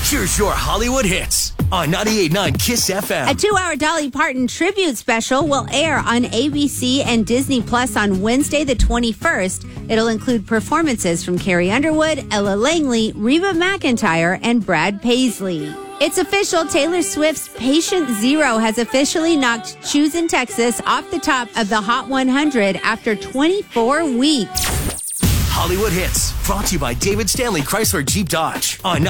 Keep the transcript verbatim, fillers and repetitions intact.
Here's your Hollywood hits on ninety-eight point nine Kiss F M. A two-hour Dolly Parton tribute special will air on A B C and Disney Plus on Wednesday the twenty-first. It'll include performances from Carrie Underwood, Ella Langley, Reba McEntire, and Brad Paisley. It's official, Taylor Swift's Patient Zero has officially knocked Choosing Texas off the top of the Hot one hundred after twenty-four weeks. Hollywood hits brought to you by David Stanley Chrysler Jeep Dodge on